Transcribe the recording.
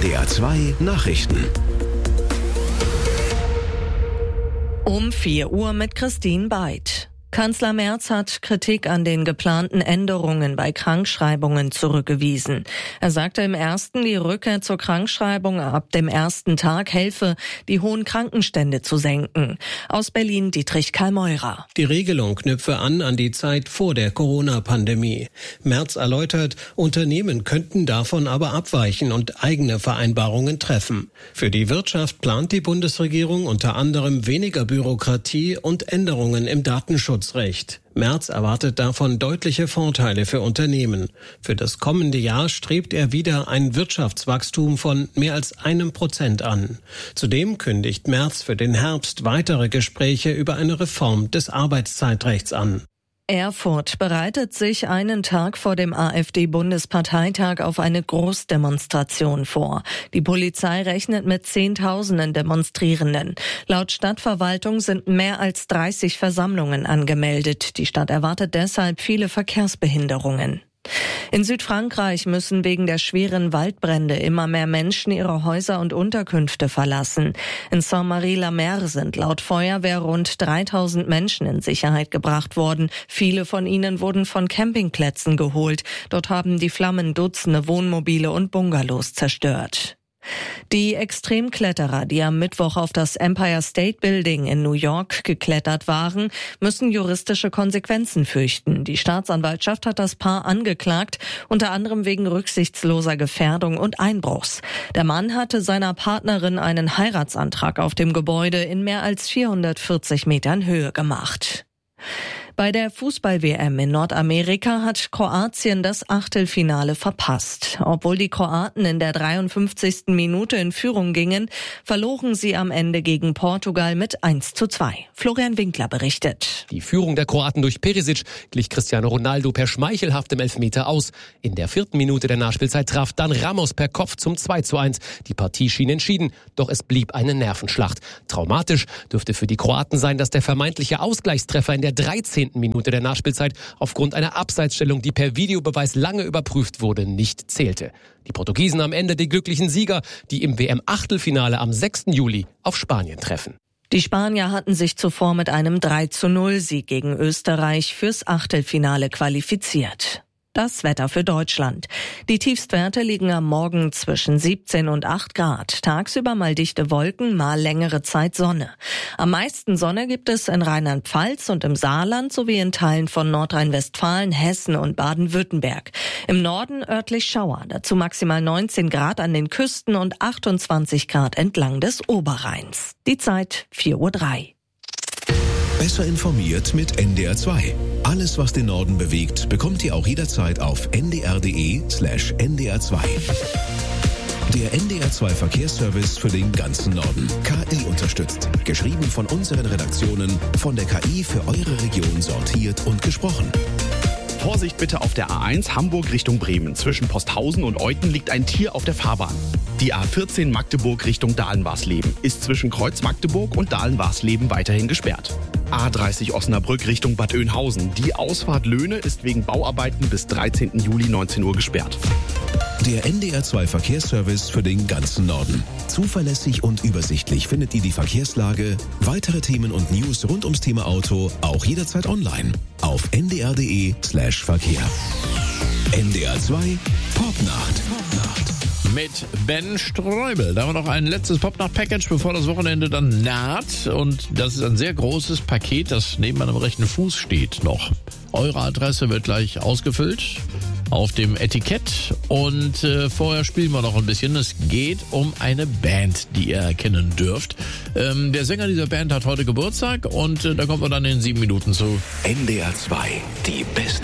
NDR 2 Nachrichten. Um 4 Uhr mit Christine Beid. Kanzler Merz hat Kritik an den geplanten Änderungen bei Krankschreibungen zurückgewiesen. Er sagte im ersten, die Rückkehr zur Krankschreibung ab dem ersten Tag helfe, die hohen Krankenstände zu senken. Aus Berlin Dietrich Karl-Meurer. Die Regelung knüpfe an die Zeit vor der Corona-Pandemie. Merz erläutert, Unternehmen könnten davon aber abweichen und eigene Vereinbarungen treffen. Für die Wirtschaft plant die Bundesregierung unter anderem weniger Bürokratie und Änderungen im Datenschutzrecht. Merz erwartet davon deutliche Vorteile für Unternehmen. Für das kommende Jahr strebt er wieder ein Wirtschaftswachstum von mehr als 1% an. Zudem kündigt Merz für den Herbst weitere Gespräche über eine Reform des Arbeitszeitrechts an. Erfurt bereitet sich einen Tag vor dem AfD-Bundesparteitag auf eine Großdemonstration vor. Die Polizei rechnet mit Zehntausenden Demonstrierenden. Laut Stadtverwaltung sind mehr als 30 Versammlungen angemeldet. Die Stadt erwartet deshalb viele Verkehrsbehinderungen. In Südfrankreich müssen wegen der schweren Waldbrände immer mehr Menschen ihre Häuser und Unterkünfte verlassen. In Saint-Marie-la-Mer sind laut Feuerwehr rund 3000 Menschen in Sicherheit gebracht worden. Viele von ihnen wurden von Campingplätzen geholt. Dort haben die Flammen Dutzende Wohnmobile und Bungalows zerstört. Die Extremkletterer, die am Mittwoch auf das Empire State Building in New York geklettert waren, müssen juristische Konsequenzen fürchten. Die Staatsanwaltschaft hat das Paar angeklagt, unter anderem wegen rücksichtsloser Gefährdung und Einbruchs. Der Mann hatte seiner Partnerin einen Heiratsantrag auf dem Gebäude in mehr als 440 Metern Höhe gemacht. Bei der Fußball-WM in Nordamerika hat Kroatien das Achtelfinale verpasst. Obwohl die Kroaten in der 53. Minute in Führung gingen, verloren sie am Ende gegen Portugal mit 1:2. Florian Winkler berichtet. Die Führung der Kroaten durch Perisic glich Cristiano Ronaldo per schmeichelhaftem Elfmeter aus. In der 4. Minute der Nachspielzeit traf dann Ramos per Kopf zum 2:1. Die Partie schien entschieden, doch es blieb eine Nervenschlacht. Traumatisch dürfte für die Kroaten sein, dass der vermeintliche Ausgleichstreffer in der 13. Minute der Nachspielzeit aufgrund einer Abseitsstellung, die per Videobeweis lange überprüft wurde, nicht zählte. Die Portugiesen am Ende die glücklichen Sieger, die im WM-Achtelfinale am 6. Juli auf Spanien treffen. Die Spanier hatten sich zuvor mit einem 3:0-Sieg gegen Österreich fürs Achtelfinale qualifiziert. Das Wetter für Deutschland. Die Tiefstwerte liegen am Morgen zwischen 17 und 8 Grad. Tagsüber mal dichte Wolken, mal längere Zeit Sonne. Am meisten Sonne gibt es in Rheinland-Pfalz und im Saarland sowie in Teilen von Nordrhein-Westfalen, Hessen und Baden-Württemberg. Im Norden örtlich Schauer, dazu maximal 19 Grad an den Küsten und 28 Grad entlang des Oberrheins. Die Zeit 4:03 Uhr. Besser informiert mit NDR 2. Alles, was den Norden bewegt, bekommt ihr auch jederzeit auf ndr.de/ndr2. Der NDR 2 Verkehrsservice für den ganzen Norden. KI unterstützt. Geschrieben von unseren Redaktionen, von der KI für eure Region sortiert und gesprochen. Vorsicht bitte auf der A1 Hamburg Richtung Bremen. Zwischen Posthausen und Euthen liegt ein Tier auf der Fahrbahn. Die A14 Magdeburg Richtung Dahlen-Warsleben ist zwischen Kreuz Magdeburg und Dahlen-Warsleben weiterhin gesperrt. A30 Osnabrück Richtung Bad Oeynhausen. Die Ausfahrt Löhne ist wegen Bauarbeiten bis 13. Juli 19 Uhr gesperrt. Der NDR 2 Verkehrsservice für den ganzen Norden. Zuverlässig und übersichtlich findet ihr die Verkehrslage, weitere Themen und News rund ums Thema Auto auch jederzeit online auf ndr.de/Verkehr. NDR 2 Popnacht. Mit Ben Streubel. Da haben wir noch ein letztes Popnacht-Package, bevor das Wochenende dann naht. Und das ist ein sehr großes Paket, das neben meinem rechten Fuß steht noch. Eure Adresse wird gleich ausgefüllt auf dem Etikett. Und vorher spielen wir noch ein bisschen. Es geht um eine Band, die ihr erkennen dürft. Der Sänger dieser Band hat heute Geburtstag und da kommen wir dann in 7 Minuten zu. NDR 2, die beste